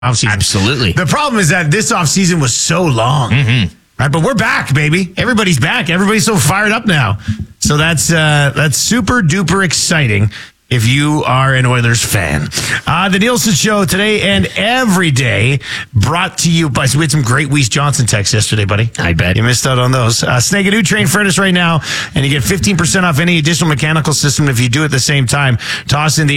offseason. Absolutely. The problem is that this offseason was so long. Mm-hmm. Right, but we're back, baby. Everybody's back. Everybody's so fired up now. So that's super duper exciting if you are an Oilers fan. The Nielsen Show today and every day brought to you by, so we had some great Weiss Johnson texts yesterday, buddy. I bet. You missed out on those. Snag a new Trane furnace right now, and you get 15% off any additional mechanical system if you do it at the same time. Toss in the